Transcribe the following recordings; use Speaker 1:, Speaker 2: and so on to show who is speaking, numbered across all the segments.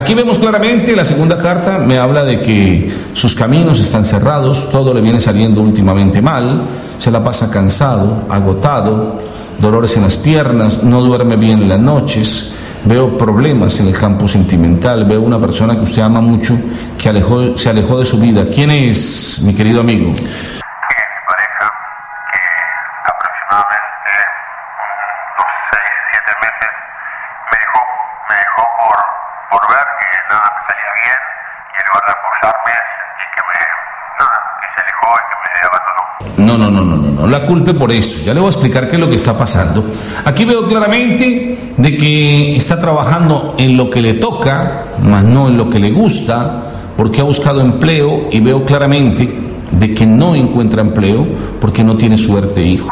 Speaker 1: Aquí vemos claramente la segunda carta, me habla de que sus caminos están cerrados, todo le viene saliendo últimamente mal, se la pasa cansado, agotado, dolores en las piernas, no duerme bien en las noches, veo problemas en el campo sentimental, veo una persona que usted ama mucho, que se alejó de su vida. ¿Quién es, mi querido amigo? No la culpe por eso, ya le voy a explicar qué es lo que está pasando. Aquí veo claramente de que está trabajando en lo que le toca, más no en lo que le gusta, porque ha buscado empleo y veo claramente de que no encuentra empleo porque no tiene suerte, hijo.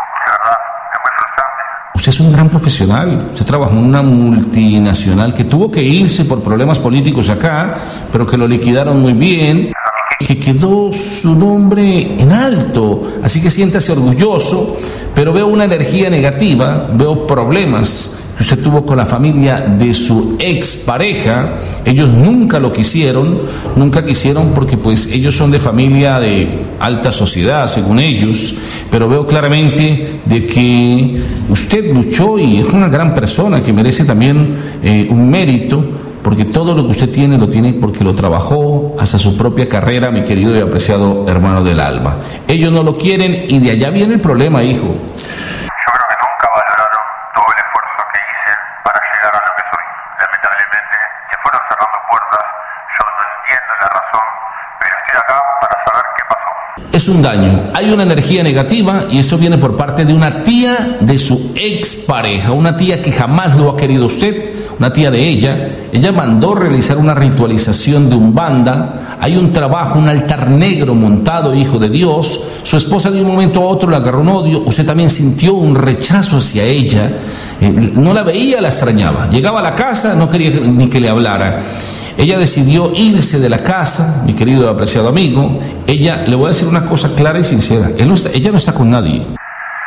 Speaker 1: Usted es un gran profesional, usted trabajó en una multinacional que tuvo que irse por problemas políticos acá, pero que lo liquidaron muy bien, que quedó su nombre en alto, así que siéntase orgulloso, pero veo una energía negativa, veo problemas que usted tuvo con la familia de su expareja. Ellos nunca lo quisieron, porque pues ellos son de familia de alta sociedad, según ellos, pero veo claramente de que usted luchó y es una gran persona que merece también un mérito, porque todo lo que usted tiene lo tiene porque lo trabajó hasta su propia carrera, mi querido y apreciado hermano del alma. Ellos no lo quieren y de allá viene el problema, hijo.
Speaker 2: Yo creo que nunca valoraron todo el esfuerzo que hice para llegar a lo que soy. Lamentablemente se fueron cerrando puertas, yo no entiendo la razón, pero estoy acá para saber qué pasó.
Speaker 1: Es un daño, hay una energía negativa y esto viene por parte de una tía de su expareja, una tía que jamás lo ha querido usted, una tía de ella mandó realizar una ritualización de Umbanda, hay un trabajo, un altar negro montado, hijo de Dios, su esposa de un momento a otro le agarró un odio, usted también sintió un rechazo hacia ella, no la veía, la extrañaba, llegaba a la casa, no quería ni que le hablara. Ella decidió irse de la casa, mi querido y apreciado amigo. Ella, le voy a decir una cosa clara y sincera, ella no está con nadie.
Speaker 2: Yo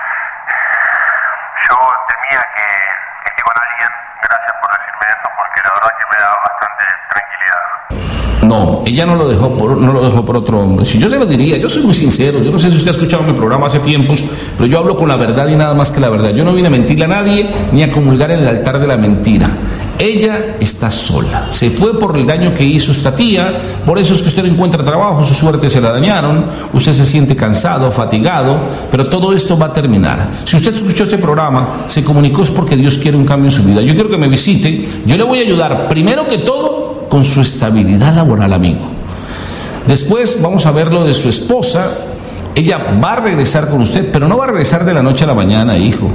Speaker 2: temía que esté con alguien, gracias por decirme eso, porque la verdad que me da bastante tranquilidad.
Speaker 1: No, ella no lo dejó por otro hombre. Si yo se lo diría, yo soy muy sincero, yo no sé si usted ha escuchado mi programa hace tiempos, pero yo hablo con la verdad y nada más que la verdad. Yo no vine a mentirle a nadie ni a comulgar en el altar de la mentira. Ella está sola, se fue por el daño que hizo esta tía, por eso es que usted no encuentra trabajo, su suerte se la dañaron, usted se siente cansado, fatigado, pero todo esto va a terminar. Si usted escuchó este programa, se comunicó es porque Dios quiere un cambio en su vida. Yo quiero que me visite, yo le voy a ayudar, primero que todo, con su estabilidad laboral, amigo. Después vamos a ver lo de su esposa, ella va a regresar con usted, pero no va a regresar de la noche a la mañana, hijo.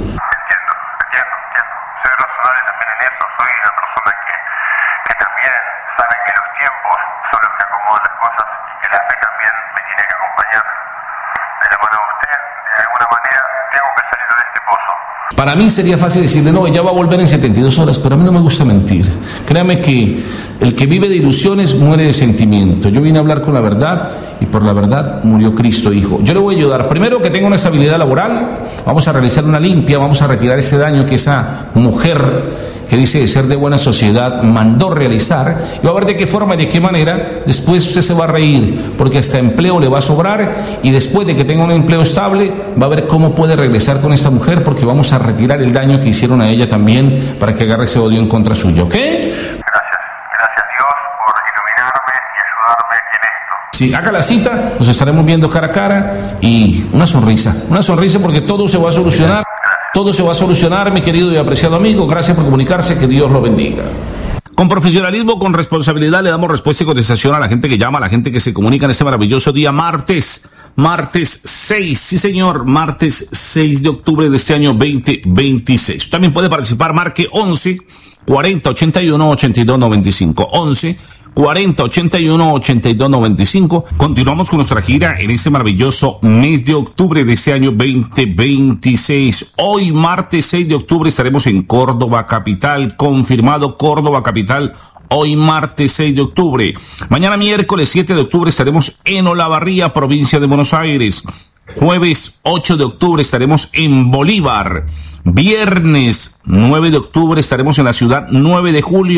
Speaker 1: Para mí sería fácil decirle, no, ella va a volver en 72 horas, pero a mí no me gusta mentir. Créame que el que vive de ilusiones muere de sentimiento. Yo vine a hablar con la verdad y por la verdad murió Cristo, hijo. Yo le voy a ayudar. Primero, que tenga una estabilidad laboral, vamos a realizar una limpia, vamos a retirar ese daño que esa mujer que dice de ser de buena sociedad mandó realizar, y va a ver de qué forma y de qué manera. Después usted se va a reír, porque hasta empleo le va a sobrar, y después de que tenga un empleo estable, va a ver cómo puede regresar con esta mujer, porque vamos a retirar el daño que hicieron a ella también, para que agarre ese odio en contra suyo, ¿ok?
Speaker 2: Gracias Dios por iluminarme y ayudarme en esto.
Speaker 1: Sí, haga la cita, nos estaremos viendo cara a cara, y una sonrisa porque todo se va a solucionar. Todo se va a solucionar, mi querido y apreciado amigo. Gracias por comunicarse, que Dios lo bendiga. Con profesionalismo, con responsabilidad, le damos respuesta y contestación a la gente que llama, a la gente que se comunica en este maravilloso día, martes 6, sí señor, martes 6 de octubre de este año 2026. También puede participar, marque 11 40 81 82 95, 11 40 81 82 95. Continuamos con nuestra gira en este maravilloso mes de octubre de este año 2026. Hoy, martes 6 de octubre, estaremos en Córdoba capital, confirmado Córdoba capital. Hoy, martes 6 de octubre. Mañana, miércoles 7 de octubre, estaremos en Olavarría, provincia de Buenos Aires. Jueves 8 de octubre estaremos en Bolívar. Viernes 9 de octubre estaremos en la ciudad 9 de julio,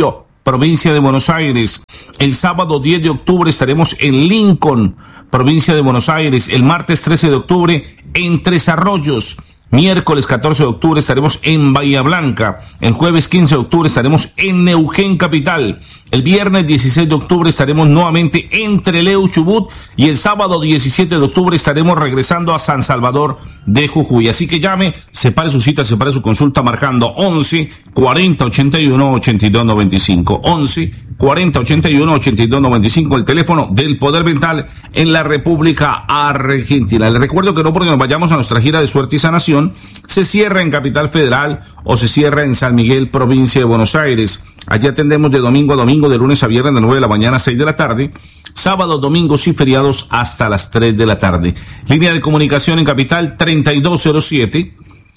Speaker 1: provincia de Buenos Aires. El sábado 10 de octubre estaremos en Lincoln, provincia de Buenos Aires. El martes 13 de octubre en Tres Arroyos. Miércoles 14 de octubre estaremos en Bahía Blanca. El jueves 15 de octubre estaremos en Neuquén capital. El viernes 16 de octubre estaremos nuevamente en Trelew, Chubut. Y el sábado 17 de octubre estaremos regresando a San Salvador de Jujuy. Así que llame, separe su cita, separe su consulta marcando 11 40 81 82 95. 11 40 81 82 95, el teléfono del Poder Mental en la República Argentina. Les recuerdo que no porque nos vayamos a nuestra gira de suerte y sanación, se cierra en Capital Federal o se cierra en San Miguel, provincia de Buenos Aires. Allí atendemos de domingo a domingo, de lunes a viernes, de 9 de la mañana a 6 de la tarde, sábados, domingos y feriados hasta las 3 de la tarde. Línea de comunicación en Capital 3207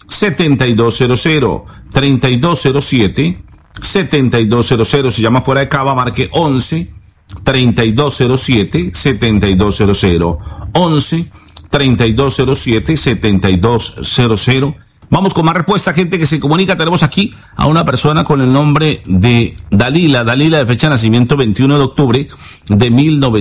Speaker 1: 7200, 3207 7200. Si llama fuera de Cava, marque 11 3207 7200, 11 3207 7200. Vamos con más respuesta, gente que se comunica. Tenemos aquí a una persona con el nombre de Dalila de fecha de nacimiento 21 de octubre de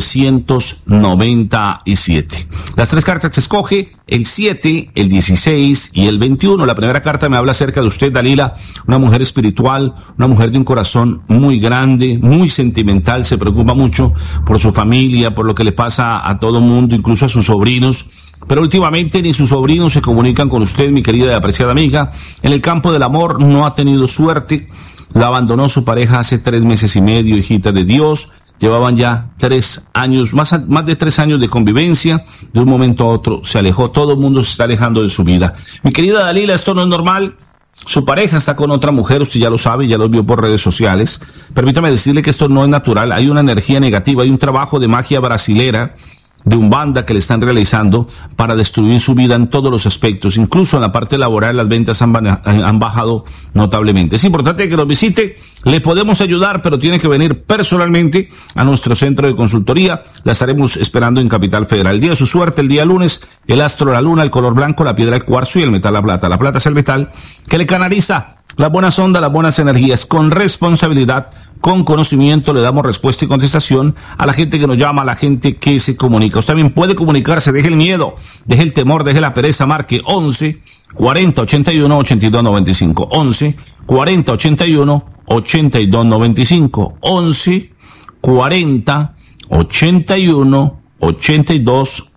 Speaker 1: 1997. Las tres cartas que escoge, el 7, el 16 y el 21. La primera carta me habla acerca de usted, Dalila, una mujer espiritual, una mujer de un corazón muy grande, muy sentimental, se preocupa mucho por su familia, por lo que le pasa a todo mundo, incluso a sus sobrinos. Pero últimamente ni sus sobrinos se comunican con usted, mi querida y apreciada amiga. En el campo del amor no ha tenido suerte. La abandonó su pareja hace 3 meses y medio, hijita de Dios. Llevaban ya 3 años, más de 3 años de convivencia. De un momento a otro se alejó. Todo el mundo se está alejando de su vida. Mi querida Dalila, esto no es normal. Su pareja está con otra mujer, usted ya lo sabe, ya lo vio por redes sociales. Permítame decirle que esto no es natural. Hay una energía negativa, hay un trabajo de magia brasilera, de Umbanda que le están realizando para destruir su vida en todos los aspectos, incluso en la parte laboral las ventas han bajado notablemente. Es importante que nos visite, le podemos ayudar, pero tiene que venir personalmente a nuestro centro de consultoría. La estaremos esperando en Capital Federal. El día de su suerte, el día lunes, el astro, la luna, el color blanco, la piedra, el cuarzo y el metal, la plata. La plata es el metal que le canaliza las buenas ondas, las buenas energías. Con responsabilidad, con conocimiento, le damos respuesta y contestación a la gente que nos llama, a la gente que se comunica. Usted también puede comunicarse, deje el miedo, deje el temor, deje la pereza, marque 11 40 81 82 95, 11 40 81 82 95, 11 40 81 82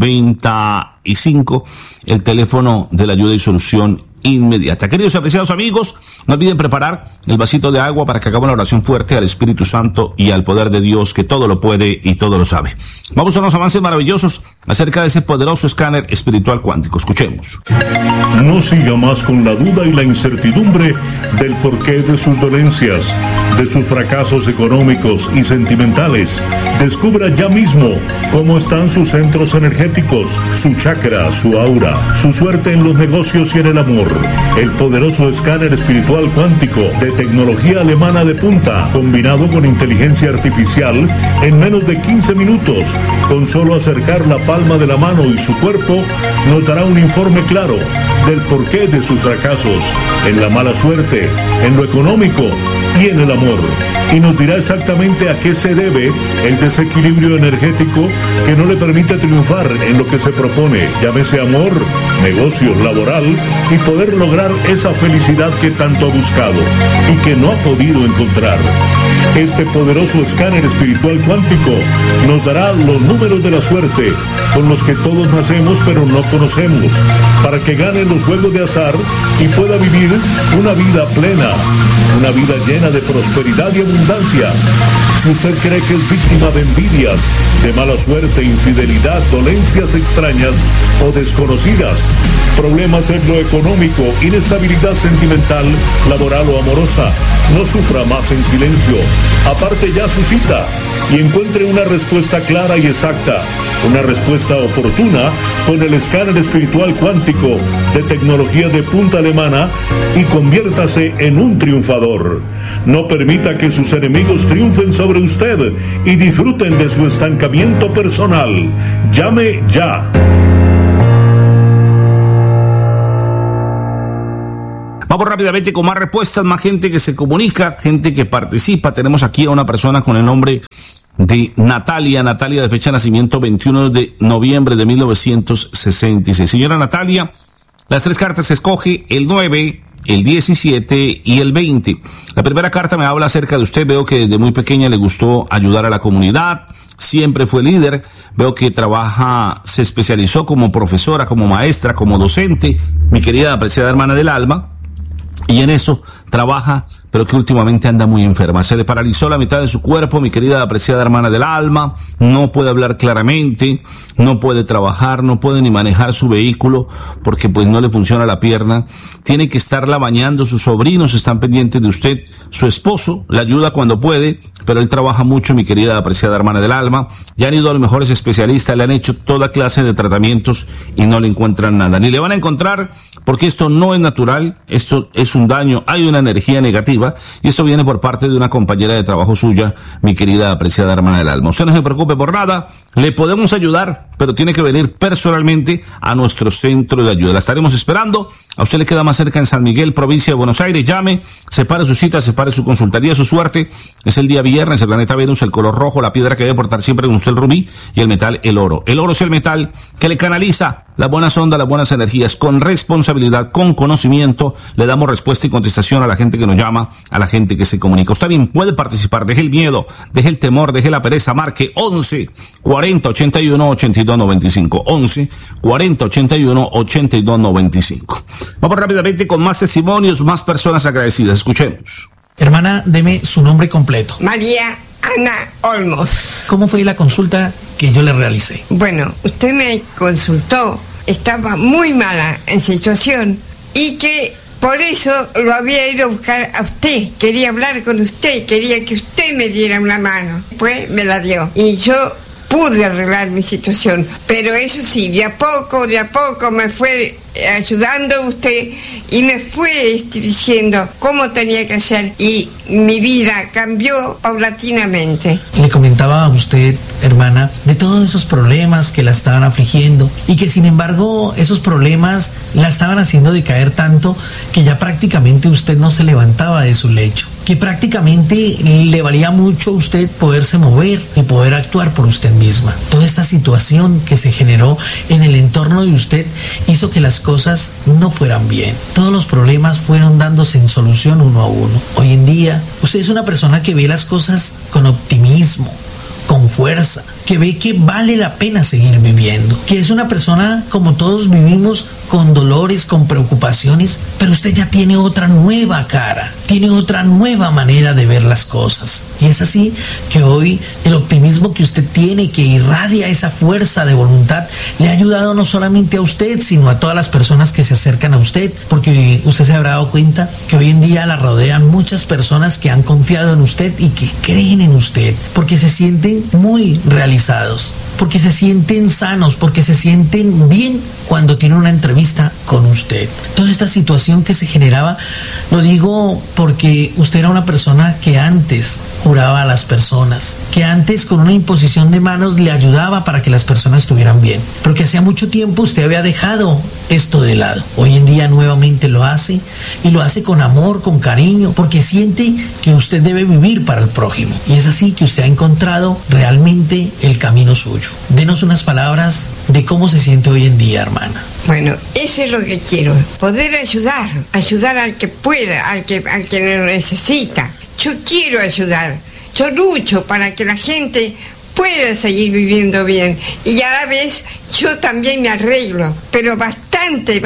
Speaker 1: 95, el teléfono de la ayuda y solución inmediata. Queridos y apreciados amigos, no olviden preparar el vasito de agua para que hagamos la oración fuerte al Espíritu Santo y al poder de Dios que todo lo puede y todo lo sabe. Vamos a unos avances maravillosos acerca de ese poderoso escáner espiritual cuántico. Escuchemos.
Speaker 3: No siga más con la duda y la incertidumbre del porqué de sus dolencias, de sus fracasos económicos y sentimentales. Descubra ya mismo cómo están sus centros energéticos, su chakra, su aura, su suerte en los negocios y en el amor. El poderoso escáner espiritual cuántico de tecnología alemana de punta, combinado con inteligencia artificial, en menos de 15 minutos, con solo acercar la palma de la mano y su cuerpo, nos dará un informe claro del porqué de sus fracasos, en la mala suerte, en lo económico y en el amor. Y nos dirá exactamente a qué se debe el desequilibrio energético que no le permite triunfar en lo que se propone, llámese amor, negocio, laboral, y poder lograr esa felicidad que tanto ha buscado y que no ha podido encontrar. Este poderoso escáner espiritual cuántico nos dará los números de la suerte con los que todos nacemos pero no conocemos, para que gane los juegos de azar y pueda vivir una vida plena, una vida llena de prosperidad y abundancia. Si usted cree que es víctima de envidias, de mala suerte, infidelidad, dolencias extrañas o desconocidas, problemas en lo económico, inestabilidad sentimental, laboral o amorosa, no sufra más en silencio. Aparte ya su cita y encuentre una respuesta clara y exacta, una respuesta oportuna con el escáner espiritual cuántico de tecnología de punta alemana y conviértase en un triunfador. No permita que sus enemigos triunfen sobre usted y disfruten de su estancamiento personal. Llame ya.
Speaker 1: Vamos rápidamente con más respuestas, más gente que se comunica, gente que participa. Tenemos aquí a una persona con el nombre de Natalia de fecha de nacimiento 21 de noviembre de 1966. Señora Natalia, las 3 cartas se escoge el 9, el 17 y el 20. La primera carta me habla acerca de usted. Veo que desde muy pequeña le gustó ayudar a la comunidad, siempre fue líder. Veo que se especializó como profesora, como maestra, como docente, mi querida apreciada hermana del alma, y en eso trabaja, pero que últimamente anda muy enferma. Se le paralizó la mitad de su cuerpo, mi querida apreciada hermana del alma. No puede hablar claramente, no puede trabajar, no puede ni manejar su vehículo porque pues no le funciona la pierna. Tiene que estarla bañando, sus sobrinos están pendientes de usted, su esposo la ayuda cuando puede, pero él trabaja mucho, mi querida apreciada hermana del alma. Ya han ido a los mejores especialistas, le han hecho toda clase de tratamientos y no le encuentran nada, ni le van a encontrar, porque esto no es natural, esto es un daño, hay una energía negativa, y esto viene por parte de una compañera de trabajo suya, mi querida apreciada hermana del alma. Usted no se preocupe por nada, le podemos ayudar, pero tiene que venir personalmente a nuestro centro de ayuda. La estaremos esperando. A usted le queda más cerca en San Miguel, provincia de Buenos Aires. Llame, separe su cita, separe su consultoría. Su suerte es el día viernes, el planeta Venus, el color rojo, la piedra que debe portar siempre con usted el rubí, y el metal el oro. El oro es el metal que le canaliza las buenas ondas, las buenas energías. Con responsabilidad, con conocimiento, le damos respuesta y contestación a la gente que nos llama, a la gente que se comunica. Usted bien puede participar, deje el miedo, deje el temor, deje la pereza, marque 11 40 81 82 95, 11 40 81 82 95. Vamos rápidamente con más testimonios, más personas agradecidas. Escuchemos.
Speaker 4: Hermana, deme su nombre completo.
Speaker 5: María Ana Olmos.
Speaker 4: ¿Cómo fue la consulta que yo le realicé?
Speaker 5: Bueno, usted me consultó, estaba muy mala en situación y que por eso lo había ido a buscar a usted. Quería hablar con usted, quería que usted me diera una mano. Pues me la dio y yo pude arreglar mi situación, pero eso sí, de a poco me fue ayudando usted y me fue diciendo cómo tenía que hacer, y mi vida cambió paulatinamente.
Speaker 4: Le comentaba a usted, hermana, de todos esos problemas que la estaban afligiendo y que sin embargo esos problemas la estaban haciendo decaer tanto que ya prácticamente usted no se levantaba de su lecho, que prácticamente le valía mucho a usted poderse mover y poder actuar por usted misma. Toda esta situación que se generó en el entorno de usted hizo que las cosas no fueran bien. Todos los problemas fueron dándose en solución uno a uno. Hoy en día, usted es una persona que ve las cosas con optimismo, con fuerza, que ve que vale la pena seguir viviendo, que es una persona como todos vivimos, con dolores, con preocupaciones, pero usted ya tiene otra nueva cara, tiene otra nueva manera de ver las cosas. Y es así que hoy el optimismo que usted tiene, que irradia esa fuerza de voluntad, le ha ayudado no solamente a usted, sino a todas las personas que se acercan a usted, porque usted se habrá dado cuenta que hoy en día la rodean muchas personas que han confiado en usted y que creen en usted, porque se sienten muy realizados, porque se sienten sanos, porque se sienten bien cuando tienen una entrevista con usted. Toda esta situación que se generaba, lo digo porque usted era una persona que antes curaba a las personas, que antes con una imposición de manos le ayudaba para que las personas estuvieran bien, pero que hacía mucho tiempo usted había dejado esto de lado. Hoy en día nuevamente lo hace, y lo hace con amor, con cariño, porque siente que usted debe vivir para el prójimo, y es así que usted ha encontrado realmente el camino suyo. Denos unas palabras de cómo se siente hoy en día, hermana.
Speaker 5: Bueno, eso es lo que quiero, poder ayudar al que pueda, al que lo necesita. Yo quiero ayudar, yo lucho para que la gente pueda seguir viviendo bien, y a la vez yo también me arreglo, pero bastante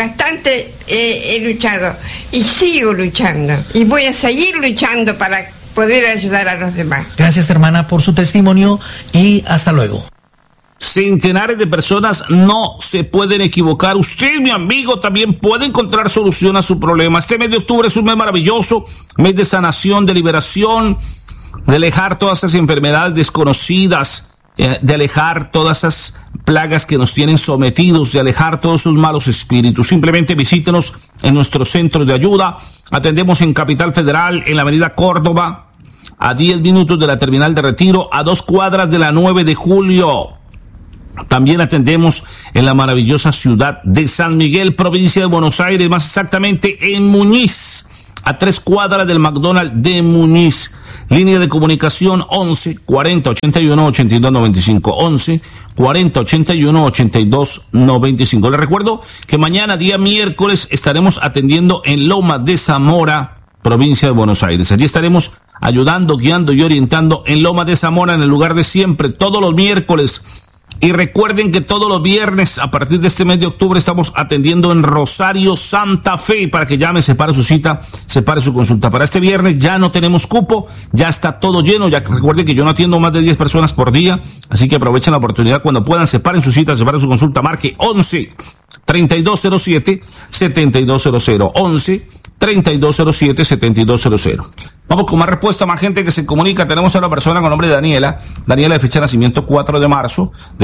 Speaker 5: he luchado y sigo luchando y voy a seguir luchando para poder ayudar a los demás.
Speaker 4: Gracias, hermana, por su testimonio, y hasta luego.
Speaker 1: Centenares de personas no se pueden equivocar. Usted, mi amigo, también puede encontrar solución a su problema. Este mes de octubre es un mes maravilloso, mes de sanación, de liberación, de alejar todas esas enfermedades desconocidas, de alejar todas esas plagas que nos tienen sometidos, de alejar todos esos malos espíritus. Simplemente visítenos en nuestro centro de ayuda. Atendemos en Capital Federal, en la avenida Córdoba, a 10 minutos de la terminal de Retiro, a 2 cuadras de la 9 de julio. También atendemos en la maravillosa ciudad de San Miguel, provincia de Buenos Aires, más exactamente en Muñiz, a 3 cuadras del McDonald's de Muñiz. Línea de comunicación 11 40 81 82 95, 11 40 81 82 95. Les recuerdo que mañana, día miércoles, estaremos atendiendo en Loma de Zamora, provincia de Buenos Aires. Allí estaremos ayudando, guiando y orientando en Loma de Zamora, en el lugar de siempre, todos los miércoles. Y recuerden que todos los viernes, a partir de este mes de octubre, estamos atendiendo en Rosario, Santa Fe, para que llame, separe su cita, separe su consulta. Para este viernes ya no tenemos cupo, ya está todo lleno. Ya recuerden que yo no atiendo más de 10 personas por día, así que aprovechen la oportunidad cuando puedan, separen su cita, separen su consulta, marque 11 3207 7200, 11 3207 7200. Vamos con más respuesta, más gente que se comunica. Tenemos a una persona con nombre de Daniela de fecha de nacimiento 4 de marzo de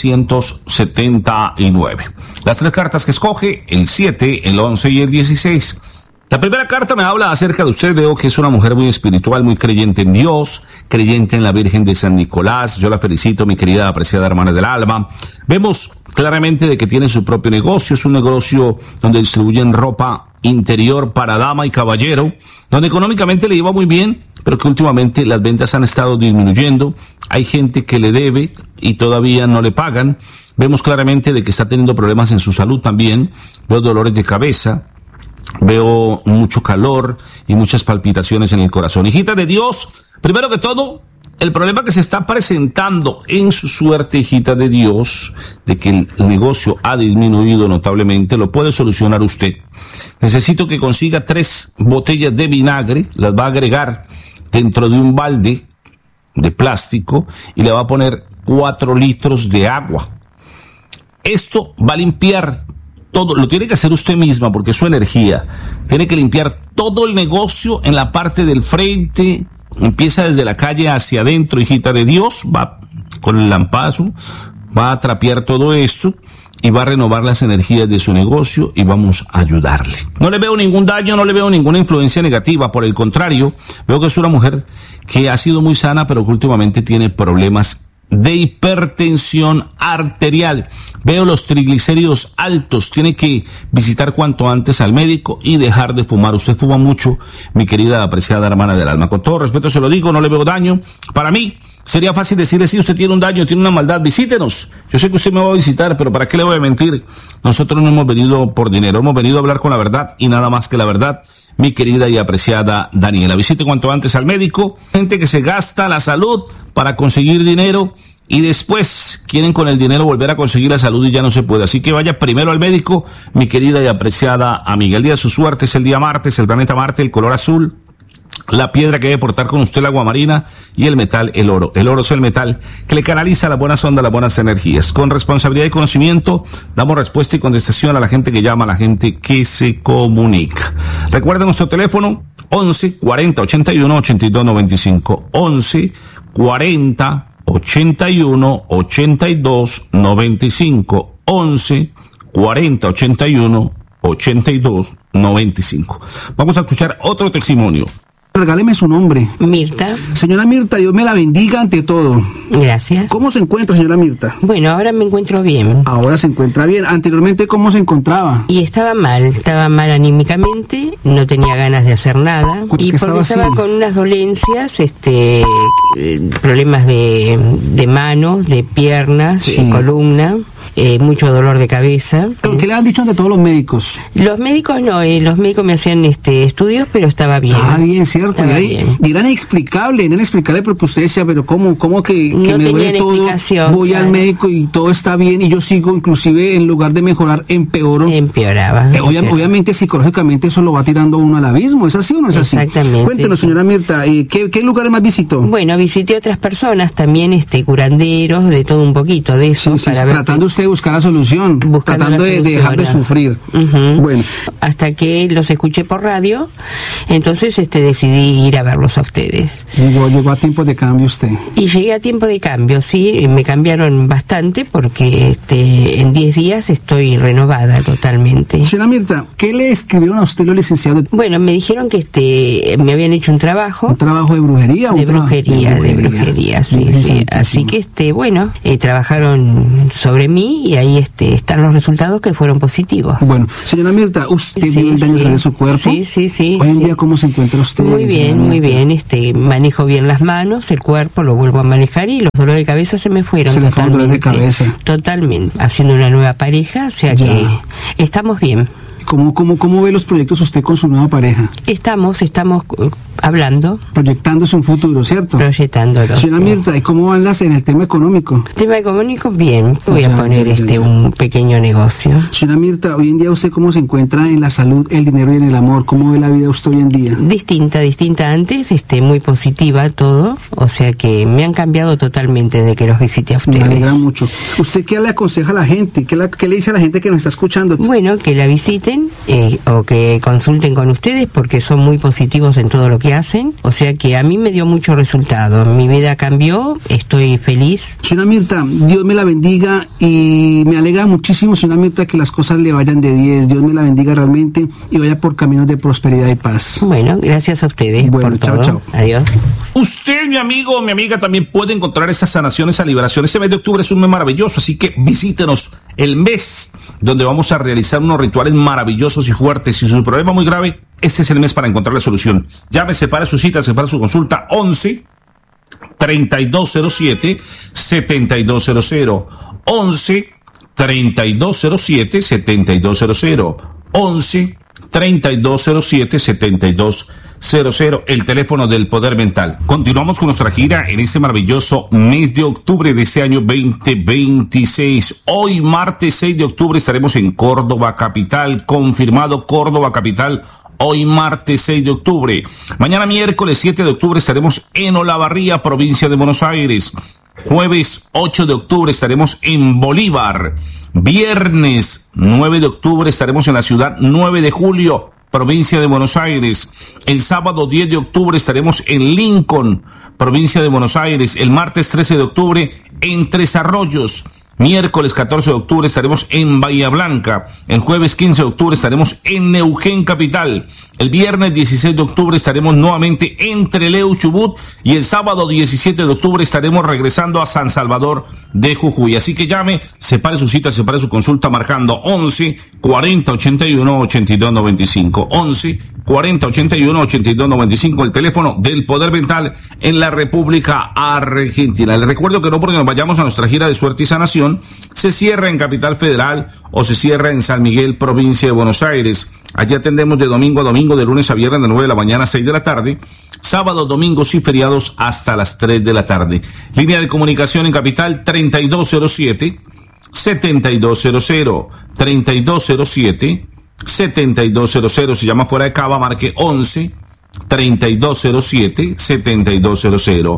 Speaker 1: 1979. Las 3 cartas que escoge, el 7, el 11 y el 16. La primera carta me habla acerca de usted. Veo que es una mujer muy espiritual, muy creyente en Dios, creyente en la Virgen de San Nicolás. Yo la felicito, mi querida apreciada hermana del alma. Vemos claramente de que tiene su propio negocio. Es un negocio donde distribuyen ropa interior para dama y caballero, donde económicamente le iba muy bien, pero que últimamente las ventas han estado disminuyendo. Hay gente que le debe y todavía no le pagan. Vemos claramente de que está teniendo problemas en su salud también. Veo dolores de cabeza, veo mucho calor y muchas palpitaciones en el corazón. Hijita de Dios, primero que todo, el problema que se está presentando en su suerte, hijita de Dios, de que el negocio ha disminuido notablemente, lo puede solucionar usted. Necesito que consiga 3 botellas de vinagre, las va a agregar dentro de un balde de plástico y le va a poner 4 litros de agua. Esto va a limpiar todo, lo tiene que hacer usted misma porque es su energía. Tiene que limpiar todo el negocio en la parte del frente. Empieza desde la calle hacia adentro, hijita de Dios. Va con el lampazo, va a trapear todo esto y va a renovar las energías de su negocio y vamos a ayudarle. No le veo ningún daño, no le veo ninguna influencia negativa. Por el contrario, veo que es una mujer que ha sido muy sana, pero que últimamente tiene problemas de hipertensión arterial. Veo los triglicéridos altos. Tiene que visitar cuanto antes al médico y dejar de fumar. Usted fuma mucho, mi querida apreciada hermana del alma. Con todo respeto se lo digo, no le veo daño. Para mí sería fácil decirle, si usted tiene un daño, tiene una maldad, visítenos. Yo sé que usted me va a visitar, pero ¿para qué le voy a mentir? Nosotros no hemos venido por dinero, hemos venido a hablar con la verdad y nada más que la verdad. Mi querida y apreciada Daniela, visite cuanto antes al médico. Gente que se gasta la salud para conseguir dinero y después quieren con el dinero volver a conseguir la salud y ya no se puede. Así que vaya primero al médico, mi querida y apreciada amiga. El día de su suerte es el día martes, el planeta Marte, el color azul. La piedra que debe portar con usted, el agua marina, y el metal, el oro. El oro es el metal que le canaliza las buenas ondas, las buenas energías. Con responsabilidad y conocimiento damos respuesta y contestación a la gente que llama, a la gente que se comunica. Recuerden nuestro teléfono 11 40 81 82 95, 11 40 81 82 95, 11 40 81 82 95. Vamos a escuchar otro testimonio.
Speaker 6: Regáleme su nombre.
Speaker 7: Mirta.
Speaker 6: Señora Mirta, Dios me la bendiga ante todo.
Speaker 7: Gracias.
Speaker 6: ¿Cómo se encuentra, señora Mirta?
Speaker 7: Bueno, ahora me encuentro bien.
Speaker 6: Ahora se encuentra bien. Anteriormente, ¿cómo se encontraba?
Speaker 7: Y estaba mal anímicamente, no tenía ganas de hacer nada. Y porque estaba con unas dolencias, problemas de manos, de piernas,
Speaker 6: Sí.
Speaker 7: de columna. Mucho dolor de cabeza.
Speaker 6: ¿Qué le han dicho ante todos los médicos?
Speaker 7: Los médicos no, los médicos me hacían estudios, pero estaba bien.
Speaker 6: Ah, bien, cierto. Y era inexplicable porque usted decía, pero ¿cómo que
Speaker 7: No
Speaker 6: me duele todo? Voy
Speaker 7: claro.
Speaker 6: al médico y todo está bien y yo sigo, inclusive en lugar de mejorar, empeoro.
Speaker 7: Empeoraba.
Speaker 6: Obviamente, psicológicamente eso lo va tirando a uno al abismo. ¿Es así o no es así?
Speaker 7: Exactamente.
Speaker 6: Cuéntenos, señora Mirta, ¿qué lugares más visitó?
Speaker 7: Bueno, visité otras personas también, curanderos, de todo un poquito de eso.
Speaker 6: Sí,
Speaker 7: para ver
Speaker 6: tratando usted usted buscar la solución, tratando de dejar de sufrir. Bueno.
Speaker 7: Hasta que los escuché por radio, entonces decidí ir a verlos a ustedes.
Speaker 6: Llegó a tiempo de cambio usted.
Speaker 7: Y llegué a tiempo de cambio, sí, me cambiaron bastante porque en 10 días estoy renovada totalmente.
Speaker 6: Señora Mirta, ¿qué le escribieron a usted los licenciados?
Speaker 7: Bueno, me dijeron que me habían hecho un trabajo.
Speaker 6: ¿Un trabajo de brujería?
Speaker 7: De brujería, sí. Así que, trabajaron sobre mí y ahí están los resultados que fueron positivos.
Speaker 6: Bueno, señora Mirta, ¿usted vio el daño de su cuerpo?
Speaker 7: Sí.
Speaker 6: Hoy en día, ¿cómo se encuentra usted?
Speaker 7: Muy bien. Manejo bien las manos, el cuerpo lo vuelvo a manejar y los dolores de cabeza se me fueron.
Speaker 6: Se le fueron dolores de cabeza.
Speaker 7: Totalmente. Haciendo una nueva pareja, o sea que estamos bien.
Speaker 6: ¿Cómo ve los proyectos usted con su nueva pareja?
Speaker 7: Estamos hablando.
Speaker 6: Proyectándose un futuro, ¿cierto?
Speaker 7: Proyectándolo.
Speaker 6: Señora Mirta, ¿y cómo van en el tema económico?
Speaker 7: Tema económico, bien. Voy a poner un pequeño negocio.
Speaker 6: Señora Mirta, hoy en día usted cómo se encuentra en la salud, el dinero y en el amor. ¿Cómo ve la vida usted hoy en día?
Speaker 7: Distinta antes, muy positiva todo. O sea que me han cambiado totalmente desde que los visité a ustedes.
Speaker 6: Me alegra mucho. ¿Usted qué le aconseja a la gente? ¿Qué le dice a la gente que nos está escuchando?
Speaker 7: Bueno, que la visiten o que consulten con ustedes porque son muy positivos en todo lo que hacen, o sea que a mí me dio mucho resultado, mi vida cambió, estoy feliz.
Speaker 6: Señora Mirta, Dios me la bendiga y me alegra muchísimo, señora Mirta, que las cosas le vayan de 10, Dios me la bendiga realmente y vaya por caminos de prosperidad y paz.
Speaker 7: Bueno, gracias a ustedes por todo. Chao. Adiós.
Speaker 1: Usted, mi amigo o mi amiga, también puede encontrar esas sanaciones, esa liberación. Este mes de octubre es un mes maravilloso, así que visítenos el mes donde vamos a realizar unos rituales maravillosos y fuertes. Si su problema es muy grave, este es el mes para encontrar la solución. Llame, separe su cita, separe su consulta, 11-3207-7200, 11-3207-7200, 11-3207-7200, el teléfono del Poder Mental. Continuamos con nuestra gira en este maravilloso mes de octubre de este año 2026. Hoy, martes 6 de octubre, estaremos en Córdoba Capital, confirmado Córdoba Capital. Hoy martes 6 de octubre. Mañana miércoles 7 de octubre estaremos en Olavarría, provincia de Buenos Aires. Jueves 8 de octubre estaremos en Bolívar. Viernes 9 de octubre estaremos en la ciudad 9 de julio, provincia de Buenos Aires. El sábado 10 de octubre estaremos en Lincoln, provincia de Buenos Aires. El martes 13 de octubre en Tres Arroyos. Miércoles 14 de octubre estaremos en Bahía Blanca. El jueves 15 de octubre estaremos en Neuquén Capital. El viernes 16 de octubre estaremos nuevamente en Trelew, Chubut. Y el sábado 17 de octubre estaremos regresando a San Salvador de Jujuy. Así que llame, separe su cita, separe su consulta marcando 11 40 81 82 95. 11 40 81 82 95, el teléfono del Poder Mental en la República Argentina. Les recuerdo que no porque nos vayamos a nuestra gira de suerte y sanación, se cierra en Capital Federal o se cierra en San Miguel, provincia de Buenos Aires. Allí atendemos de domingo a domingo, de lunes a viernes de 9 de la mañana a 6 de la tarde, sábados, domingos y feriados hasta las 3 de la tarde. Línea de comunicación en Capital 3207 7200, 3207 7200. Si llama fuera de Cava, marque 11-3207-7200,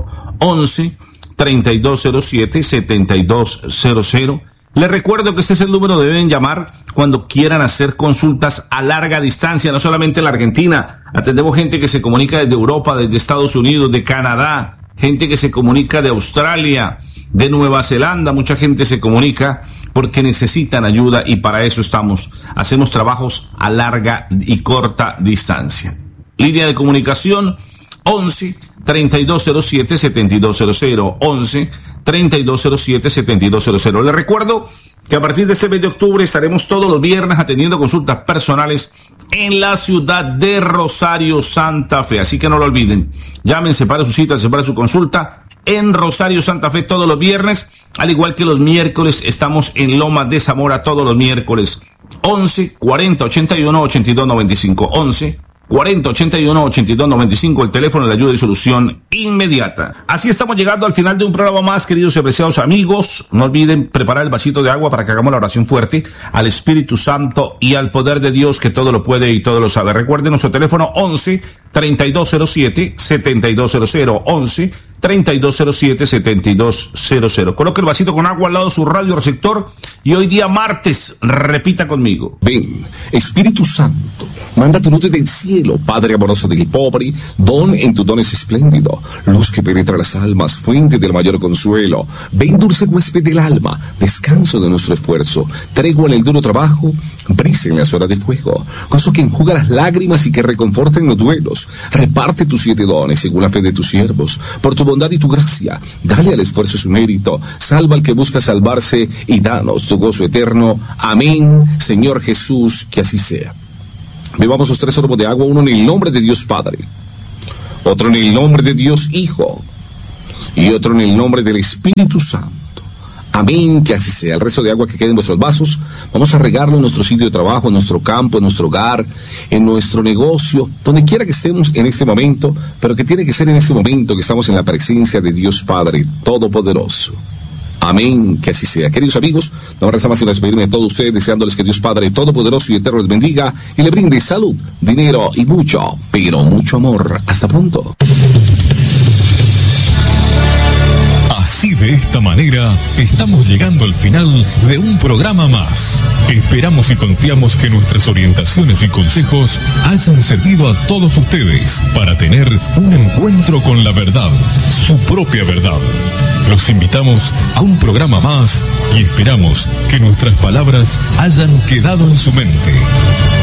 Speaker 1: 11-3207-7200. Les recuerdo que este es el número que deben llamar cuando quieran hacer consultas a larga distancia, no solamente en la Argentina. Atendemos gente que se comunica desde Europa, desde Estados Unidos, de Canadá, gente que se comunica de Australia, de Nueva Zelanda. Mucha gente se comunica porque necesitan ayuda y para eso estamos. Hacemos trabajos a larga y corta distancia. Línea de comunicación 11-3207-7200, 11-3207-7200. Les recuerdo que a partir de este mes de octubre estaremos todos los viernes atendiendo consultas personales en la ciudad de Rosario, Santa Fe. Así que no lo olviden. Llamen, separe su cita, separe su consulta en Rosario, Santa Fe todos los viernes, al igual que los miércoles estamos en Lomas de Zamora todos los miércoles. 11 40 81 82 95, 11 40 81 82 95, el teléfono de ayuda y solución inmediata. Así estamos llegando al final de un programa más, queridos y apreciados amigos. No olviden preparar el vasito de agua para que hagamos la oración fuerte al Espíritu Santo y al poder de Dios que todo lo puede y todo lo sabe. Recuerden nuestro teléfono 11 3207 7200, 11 3207-7200. Coloque el vasito con agua al lado de su radio receptor y hoy día martes, repita conmigo.
Speaker 8: Ven, Espíritu Santo, manda tu luz del cielo, Padre amoroso del pobre, don en tu don es espléndido, luz que penetra las almas, fuente del mayor consuelo. Ven, dulce huésped del alma, descanso de nuestro esfuerzo, tregua en el duro trabajo, brisa en las horas de fuego, gozo que enjuga las lágrimas y que reconforta en los duelos. Reparte tus 7 dones según la fe de tus siervos, por tu bondad y tu gracia, dale al esfuerzo su mérito, salva al que busca salvarse y danos tu gozo eterno. Amén, Señor Jesús, que así sea. Bebamos los 3 sorbos de agua, uno en el nombre de Dios Padre, otro en el nombre de Dios Hijo y otro en el nombre del Espíritu Santo. Amén, que así sea. El resto de agua que quede en vuestros vasos, vamos a regarlo en nuestro sitio de trabajo, en nuestro campo, en nuestro hogar, en nuestro negocio, donde quiera que estemos en este momento, pero que tiene que ser en este momento que estamos en la presencia de Dios Padre Todopoderoso. Amén, que así sea. Queridos amigos, no me resta más que despedirme de todos ustedes, deseándoles que Dios Padre Todopoderoso y Eterno les bendiga y le brinde salud, dinero y mucho, pero mucho amor. Hasta pronto.
Speaker 9: Así, de esta manera, estamos llegando al final de un programa más. Esperamos y confiamos que nuestras orientaciones y consejos hayan servido a todos ustedes para tener un encuentro con la verdad, su propia verdad. Los invitamos a un programa más y esperamos que nuestras palabras hayan quedado en su mente.